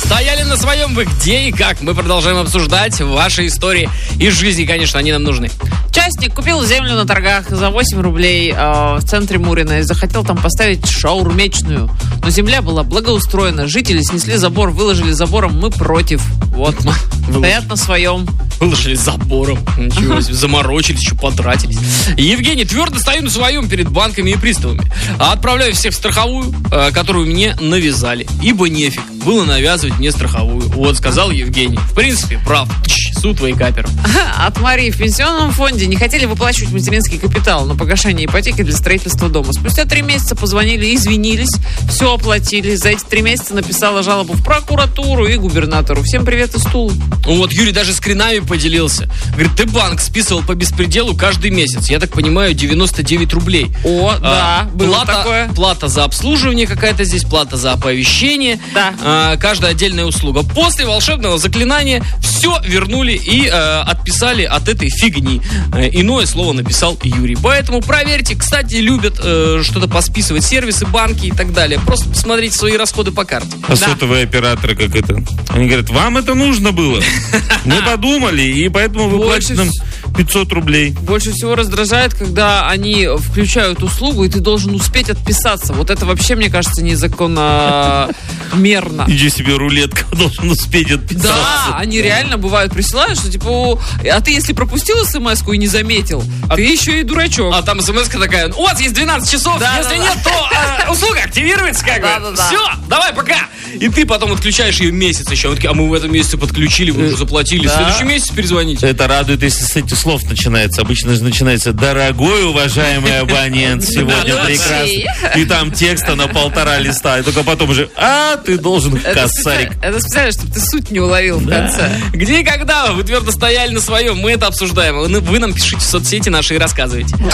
Стояли на своем вы где и как? Мы продолжаем обсуждать ваши истории из жизни, конечно, они нам нужны. Частник купил землю на торгах за 8 рублей в центре Мурино и захотел там поставить шаурмечную. Но земля была благоустроена, жители снесли забор, выложили забором, мы против. Вот, стоят на своем. Выложили забором. Ничего себе, заморочились, еще потратились. Евгений, твердо стою на своем перед банками и приставами. Отправляю всех в страховую, которую мне навязали. Ибо нефиг было навязывать мне страховую. Вот, сказал Евгений. В принципе, прав. Суд вейкаперов. От Марии. В пенсионном фонде не хотели выплачивать материнский капитал на погашение ипотеки для строительства дома. Спустя 3 месяца позвонили, извинились, все оплатили. За эти 3 месяца написала жалобу в прокуратуру и губернатору. Всем привет из Тулы. Вот Юрий даже скринами поделился. Говорит, ты банк списывал по беспределу каждый месяц. Я так понимаю, 99 рублей. О, да, было такое. Плата за обслуживание какая-то здесь, плата за оповещение. Да. Каждая отдельная услуга. После волшебного заклинания все вернули и отписали от этой фигни. Иное слово написал Юрий. Поэтому проверьте. Кстати, любят что-то посписывать сервисы, банки и так далее. Просто посмотрите свои расходы по карте. А сотовые операторы как это? Они говорят, вам это нужно было. Мы подумали, и поэтому вы платите нам 500 рублей. Больше всего раздражает, когда они включают услугу, и ты должен успеть отписаться. Вот это вообще, мне кажется, незаконномерно. Иди себе, рулетка, должен успеть отписаться. Да, они реально бывают присылают, что типа, а ты если пропустил смс-ку и не заметил, ты еще и дурачок. А там смс-ка такая, у вас есть 12 часов, если нет, то услуга активируется как бы. Все, давай, пока. И ты потом отключаешь ее месяц еще. А мы в этом месяце подключили, вы уже заплатили. В следующий месяц перезвоните. Это радует, если с этих слов начинается. Обычно же начинается: дорогой, уважаемый абонент, сегодня прекрасно. И там текста на 1,5 листа. И только потом уже, ты должен косарик. Это специально, чтобы ты суть не уловил в конце. Где и когда вы твердо стояли на своем, мы это обсуждаем. Вы нам пишите в соцсети наши и рассказывайте.